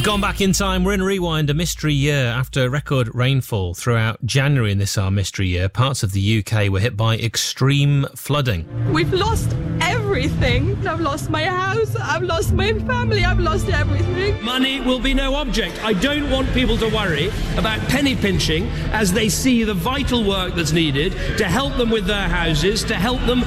Gone back in time, we're in Rewind, a mystery year. After record rainfall throughout January in this our mystery year, parts of the UK were hit by extreme flooding. We've lost everything. I've lost my house, I've lost my family, I've lost everything. Money will be no object. I don't want people to worry about penny pinching as they see the vital work that's needed to help them with their houses, to help them